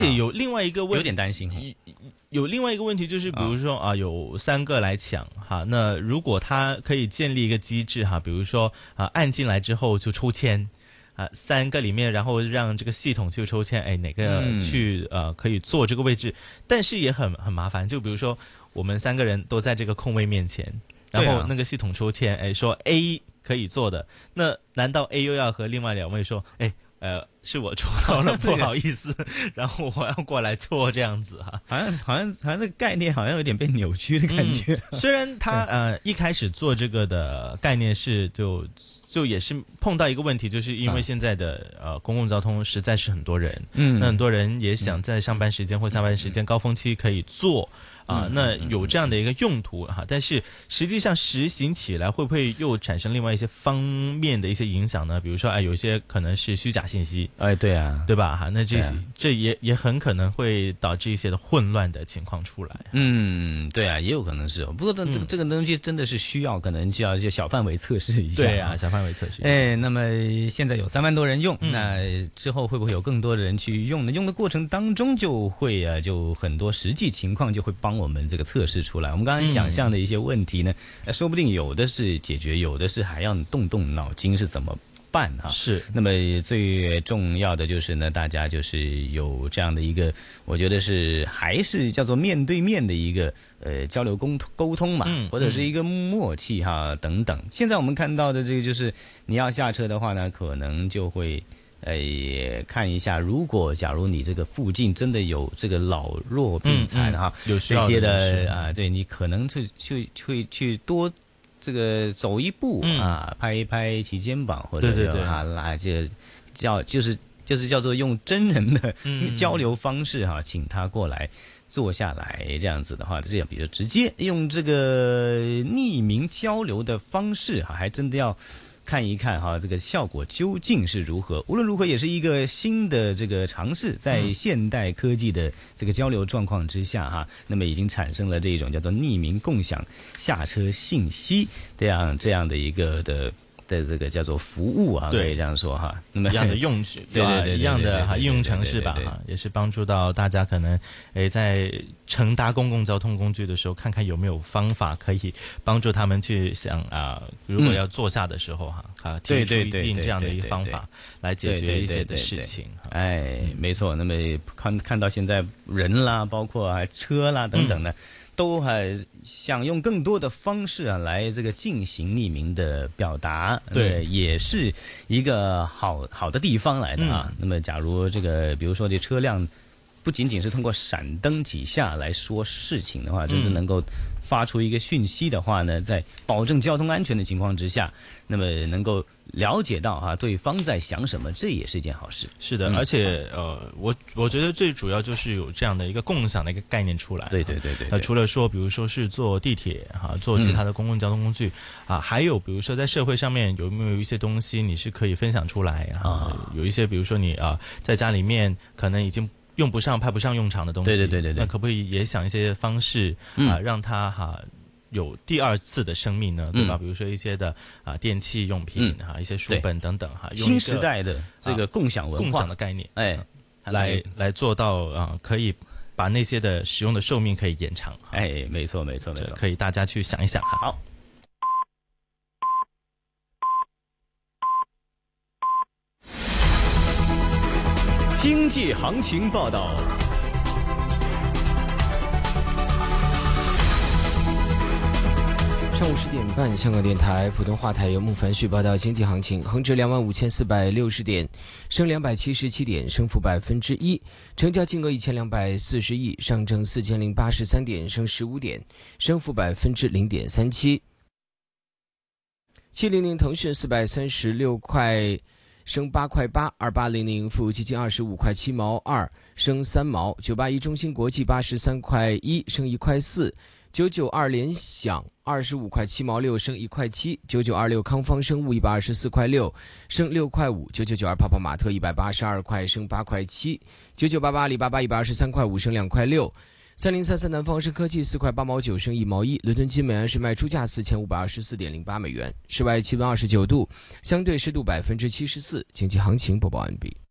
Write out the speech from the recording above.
有另外一个问题， 有点担心。 有另外一个问题就是，比如说有3个来抢哈，那如果他可以建立一个机制哈，比如说按进来之后就抽签，3个里面，然后让这个系统去抽签，哎，哪个去可以坐这个位置，但是也很麻烦。就比如说我们3个人都在这个空位面前，然后那个系统抽签，哎，说 A 可以坐的，那难道 A 又要和另外2位说，哎？是我抽到了，不好意思，然后我要过来做这样子哈， 好像这个概念好像有点被扭曲的感觉。 虽然他一开始做这个的概念是就也是碰到一个问题，就是因为现在的公共交通实在是很多人，那很多人也想在上班时间或下班时间高峰期可以坐。那有这样的一个用途哈，但是实际上实行起来会不会又产生另外一些方面的一些影响呢？比如说有些可能是虚假信息， 对啊， 对吧？哈，那这也很可能会导致一些的混乱的情况出来。 对啊，也有可能是。不过这个东西真的是需要可能就要小范围测试一下。 对啊，小范围测试一下。 那么现在有3万多人用，那之后会不会有更多的人去用呢？用的过程当中就会就很多实际情况就会帮我们这个测试出来。我们刚才想象的一些问题呢，说不定有的是解决，有的是还要动脑筋是怎么办哈。是。那么最重要的就是呢，大家就是有这样的一个，我觉得是还是叫做面对面的一个交流沟通嘛，或者是一个默契哈等等。现在我们看到的这个就是你要下车的话呢，可能就会。看一下，假如你这个附近真的有这个老弱病残哈，有这些的对你可能会去多这个走一步拍一拍其肩膀，或者拉就是叫做用真人的交流方式哈，请他过来坐下来，这样子的话，这样比较直接，用这个匿名交流的方式哈，还真的要。看一看哈，这个效果究竟是如何？无论如何，也是一个新的这个尝试，在现代科技的这个交流状况之下哈，那么已经产生了这种叫做匿名共享下车信息这样的一个的这个叫做服务啊，可以这样说哈。那么一样的用具，对，一样的应用程式吧，也是帮助到大家可能在乘搭公共交通工具的时候，看看有没有方法可以帮助他们去想如果要坐下的时候提出一定这样的一个方法来解决一些的事情。 没错。那么看到现在人啦，包括车啦等等呢。都想用更多的方式来这个进行匿名的表达，对，也是一个好的地方来的啊。那么假如这个比如说这车辆不仅仅是通过闪灯几下来说事情的话，真正能够发出一个讯息的话呢，在保证交通安全的情况之下，那么能够了解到对方在想什么，这也是一件好事。 是的，而且我觉得最主要就是有这样的一个共享的一个概念出来。 对。 除了说比如说是坐地铁坐其他的公共交通工具还有比如说在社会上面有没有一些东西你是可以分享出来有一些比如说你在家里面可能已经用不上派不上用场的东西，对，那可不可以也想一些方式让它有第二次的生命呢，对吧？比如说一些的电器用品一些书本等等新时代的这个共享文化共享的概念，来做到可以把那些的使用的寿命可以延长。 没错， 可以大家去想一想好。经济行情报道。 上午10点半，香港电台普通话台由孟凡旭报道经济行情。恒指25,460点，升277点，升幅1%；成交金额1240亿，上证4083点，升15点，升幅0.37%。700腾讯436块，升8块8；2800富富基金25块7毛2，升3毛；981中芯国际83块1，升1块4；992联想25块7毛6，升1块7；9926康方生物124块6，升6块5；9992泡泡玛特182块，升8块7；9988阿里巴巴123块5，升2块6；3033南方生科技4块8毛9，升1毛1。伦敦金每安士卖出价4524.08美元。室外气温29度，相对湿度74%。经济行情播报完毕。